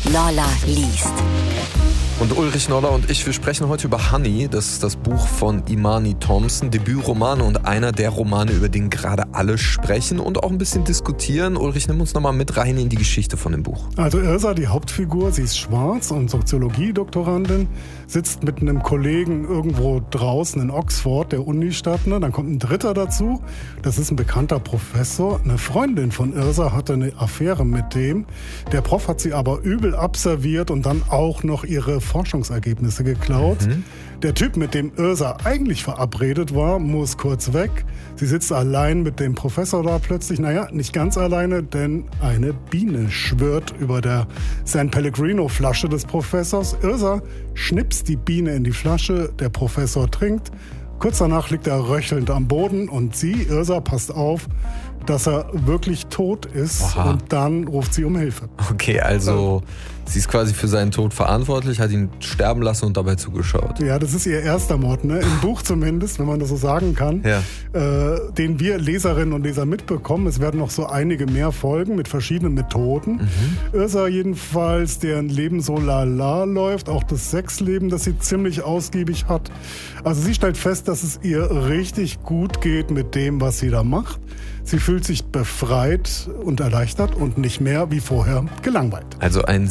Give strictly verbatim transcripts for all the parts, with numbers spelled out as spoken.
Lolla liest. Und Ulrich Noller und ich, wir sprechen heute über Honey. Das ist das Buch von Imani Thompson, Debütroman und einer der Romane, über den gerade alle sprechen und auch ein bisschen diskutieren. Ulrich, nimm uns nochmal mit rein in die Geschichte von dem Buch. Also Yrsa, die Hauptfigur, sie ist schwarz und Soziologie-Doktorandin, sitzt mit einem Kollegen irgendwo draußen in Oxford, der Unistadt. Ne? Dann kommt ein Dritter dazu, das ist ein bekannter Professor. Eine Freundin von Yrsa hatte eine Affäre mit dem. Der Prof hat sie aber übel abserviert und dann auch noch ihre Forschungsergebnisse geklaut. Mhm. Der Typ, mit dem Yrsa eigentlich verabredet war, muss kurz weg. Sie sitzt allein mit dem Professor da plötzlich. Naja, nicht ganz alleine, denn eine Biene schwirrt über der San Pellegrino-Flasche des Professors. Yrsa schnipst die Biene in die Flasche, der Professor trinkt. Kurz danach liegt er röchelnd am Boden und sie, Yrsa, passt auf, dass er wirklich tot ist. Aha. Und dann ruft sie um Hilfe. Okay, also sie ist quasi für seinen Tod verantwortlich, hat ihn sterben lassen und dabei zugeschaut. Ja, das ist ihr erster Mord, ne? Im Buch zumindest, wenn man das so sagen kann, ja. äh, den wir Leserinnen und Leser mitbekommen. Es werden noch so einige mehr Folgen mit verschiedenen Methoden. Mhm. Yrsa jedenfalls, deren Leben so lala läuft, auch das Sexleben, das sie ziemlich ausgiebig hat. Also sie stellt fest, dass es ihr richtig gut geht mit dem, was sie da macht. Sie fühlt sich befreit und erleichtert und nicht mehr wie vorher gelangweilt. Also ein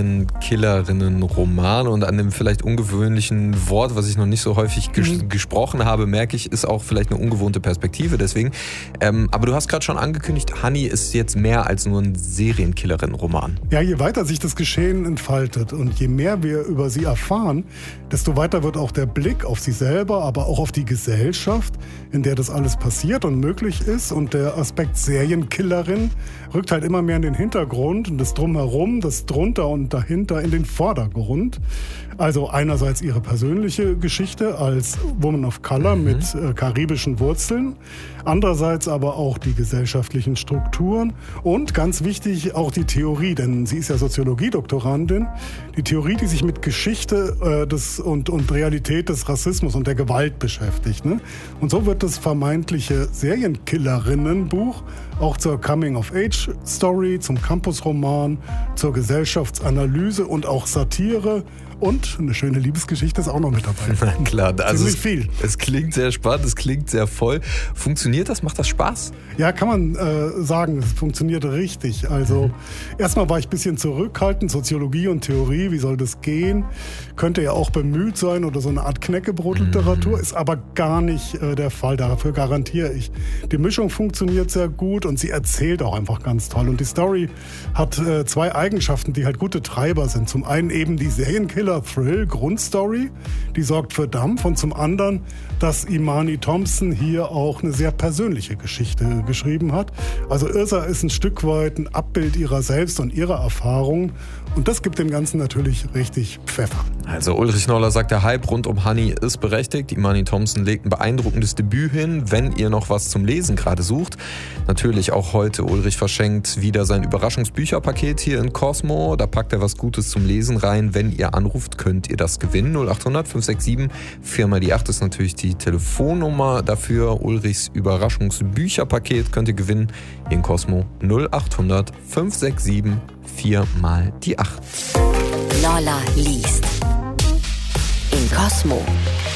Serienkillerinnen-Roman und an dem vielleicht ungewöhnlichen Wort, was ich noch nicht so häufig ges- mhm. gesprochen habe, merke ich, ist auch vielleicht eine ungewohnte Perspektive. Deswegen. Ähm, aber du hast gerade schon angekündigt, Honey ist jetzt mehr als nur ein Serienkillerinnen-Roman. Ja, je weiter sich das Geschehen entfaltet und je mehr wir über sie erfahren, desto weiter wird auch der Blick auf sie selber, aber auch auf die Gesellschaft, in der das alles passiert und möglich ist. Und der Aspekt Serienkillerin rückt halt immer mehr in den Hintergrund und das Drumherum, das Drunter und dahinter in den Vordergrund. Also einerseits ihre persönliche Geschichte als Woman of Color mhm. mit äh, karibischen Wurzeln, andererseits aber auch die gesellschaftlichen Strukturen und ganz wichtig auch die Theorie, denn sie ist ja Soziologie-Doktorandin, die Theorie, die sich mit Geschichte äh, des, und, und Realität des Rassismus und der Gewalt beschäftigt. Ne? Und so wird das vermeintliche Serienkillerinnenbuch auch zur Coming-of-Age-Story, zum Campusroman, zur Gesellschaftsanalyse und auch Satire. Und eine schöne Liebesgeschichte ist auch noch mit dabei. Na klar, also ziemlich viel. Es, es klingt sehr spannend, es klingt sehr voll. Funktioniert das? Macht das Spaß? Ja, kann man äh, sagen, es funktioniert richtig. Also mhm. erstmal war ich ein bisschen zurückhaltend, Soziologie und Theorie, wie soll das gehen? Könnte ja auch bemüht sein oder so eine Art Knäckebrot-Literatur, mhm. ist aber gar nicht äh, der Fall, dafür garantiere ich. Die Mischung funktioniert sehr gut und sie erzählt auch einfach ganz toll. Und die Story hat äh, zwei Eigenschaften, die halt gute Treiber sind. Zum einen eben die Serienkiller Thrill-Grundstory, die sorgt für Dampf und zum anderen, dass Imani Thompson hier auch eine sehr persönliche Geschichte geschrieben hat. Also Yrsa ist ein Stück weit ein Abbild ihrer selbst und ihrer Erfahrungen und das gibt dem Ganzen natürlich richtig Pfeffer. Also Ulrich Noller sagt, der Hype rund um Honey ist berechtigt. Imani Thompson legt ein beeindruckendes Debüt hin, wenn ihr noch was zum Lesen gerade sucht. Natürlich auch heute, Ulrich verschenkt wieder sein Überraschungsbücherpaket hier in Cosmo. Da packt er was Gutes zum Lesen rein. Wenn ihr anruft, könnt ihr das gewinnen. null acht hundert fünf sechs sieben vier mal die acht ist natürlich die Telefonnummer dafür. Ulrichs Überraschungsbücherpaket könnt ihr gewinnen hier in Cosmo. null acht hundert fünf sechs sieben vier mal die acht. Lolla liest in Cosmo.